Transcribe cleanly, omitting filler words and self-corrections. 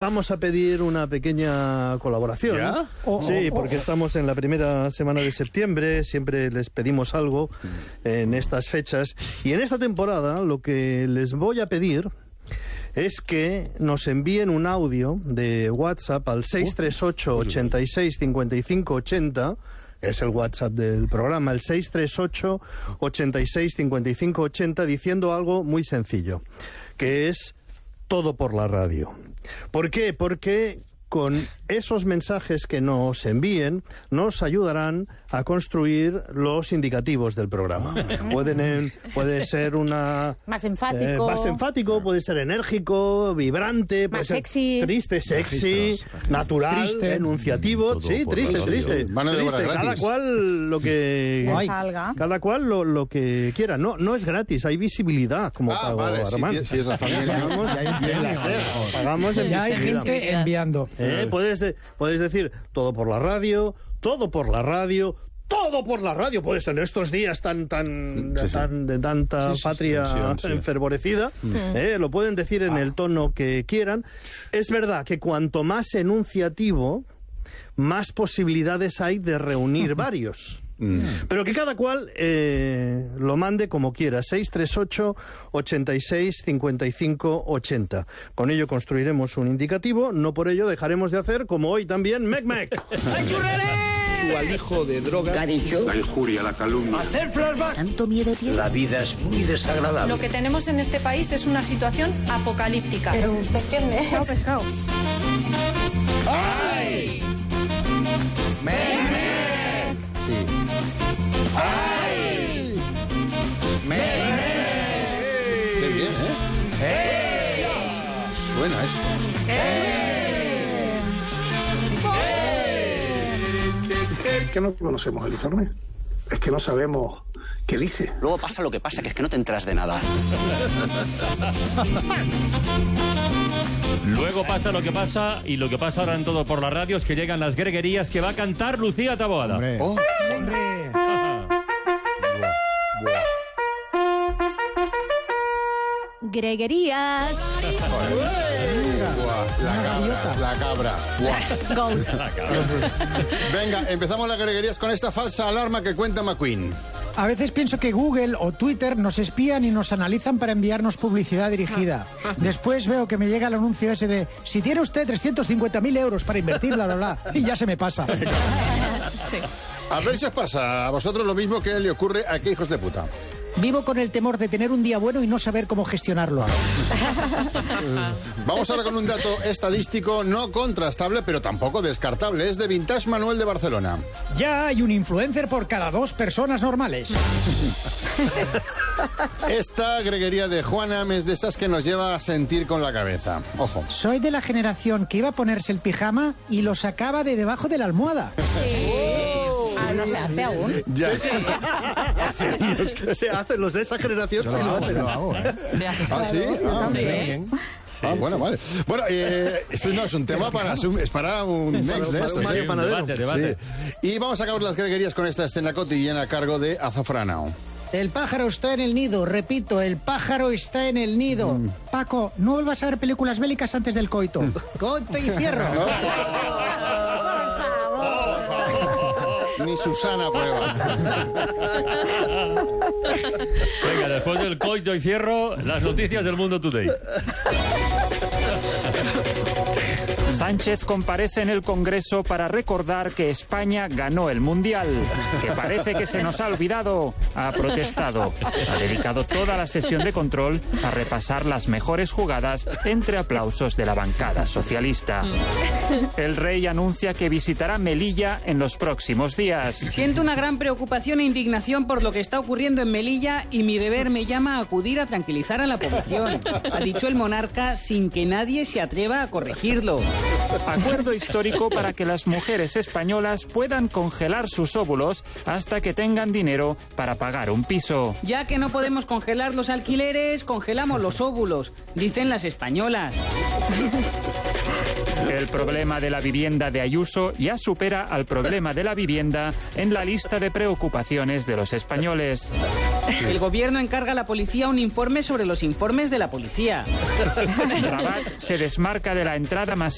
vamos a pedir una pequeña colaboración. ¿Ya? Sí, porque estamos en la primera semana de septiembre, siempre les pedimos algo en estas fechas. Y en esta temporada lo que les voy a pedir es que nos envíen un audio de WhatsApp al 638 86 55 80. Es el WhatsApp del programa, el 638 86 55 80, diciendo algo muy sencillo, que es todo por la radio. ¿Por qué? Porque con esos mensajes que nos envíen nos ayudarán a construir los indicativos del programa. Puede ser una... Más enfático. Más enfático, puede ser enérgico, vibrante, puede más ser sexy. Triste, sexy, natural, triste, enunciativo. Todo Sí, por triste, la radio. triste. Mano de obra Triste. gratis. Cada cual lo que... Salga. Cada cual lo que quiera. No es gratis, hay visibilidad, como pagó vale, Armand. sí, es razón. Pagamos en Ya hay visibilidad. gente enviando. Puedes decir todo por la radio, todo por la radio, todo por la radio. Puede ser en estos días de tanta patria enfervorecida. Lo pueden decir en el tono que quieran. Es verdad que cuanto más enunciativo, más posibilidades hay de reunir varios. Pero que cada cual lo mande como quiera. 638 86 55 80. Con ello construiremos un indicativo. No por ello dejaremos de hacer, como hoy también, Mec. Su alijo de drogas. ¿Qué ha dicho? La injuria, la calumnia. Hacer flashback. ¿Tanto miedo tiene? La vida es muy desagradable. Lo que tenemos en este país es una situación apocalíptica. Pero usted quién es. Pescado. ¡Ay! Sí. ¡Ay! ¡Qué bien, Suena esto. ¿Qué no conocemos el informe? Es que no sabemos qué dice. Luego pasa lo que pasa, que es que no te enteras de nada. Luego pasa lo que pasa, y lo que pasa ahora en Todo por la Radio es que llegan las greguerías que va a cantar Lucía Taboada. Hombre. Oh. Hombre. Greguerías. La cabra. Gold. Venga, empezamos las greguerías con esta falsa alarma que cuenta McQueen. A veces pienso que Google o Twitter nos espían y nos analizan para enviarnos publicidad dirigida. Después veo que me llega el anuncio ese de si tiene usted 350.000 euros para invertir, bla, bla, bla, y ya se me pasa. Sí. A ver si os pasa a vosotros lo mismo que le ocurre a qué hijos de puta. Vivo con el temor de tener un día bueno y no saber cómo gestionarlo. Vamos ahora con un dato estadístico no contrastable, pero tampoco descartable. Es de Vintage Manuel de Barcelona. Ya hay un influencer por cada 2 personas normales. Esta greguería de Juana es de esas que nos lleva a sentir con la cabeza. Ojo. Soy de la generación que iba a ponerse el pijama y lo sacaba de debajo de la almohada. No se hace aún. Ya. Hace años que se hacen los de esa generación. Yo lo hago, ¿Ah, sí? Ah, Sí. bien. Bueno, vale. Bueno, eso no es un tema es para un next de para estos. un Mario Panadero. Debate. Sí. Y vamos a acabar las greguerías con esta escena cotidiana a cargo de Azafranao. El pájaro está en el nido, repito, el pájaro está en el nido. Paco, no vuelvas a ver películas bélicas antes del coito. Coito y cierro. Ni Susana prueba. Venga, después del coito y cierro, las noticias del Mundo Today. Sánchez comparece en el Congreso para recordar que España ganó el Mundial, que parece que se nos ha olvidado. Ha protestado. Ha dedicado toda la sesión de control a repasar las mejores jugadas entre aplausos de la bancada socialista. El rey anuncia que visitará Melilla en los próximos días. Siento una gran preocupación e indignación por lo que está ocurriendo en Melilla y mi deber me llama a acudir a tranquilizar a la población, ha dicho el monarca sin que nadie se atreva a corregirlo. Acuerdo histórico para que las mujeres españolas puedan congelar sus óvulos hasta que tengan dinero para pagar un piso. Ya que no podemos congelar los alquileres, congelamos los óvulos, dicen las españolas. El problema de la vivienda de Ayuso ya supera al problema de la vivienda en la lista de preocupaciones de los españoles. El gobierno encarga a la policía un informe sobre los informes de la policía. Rabat se desmarca de la entrada masiva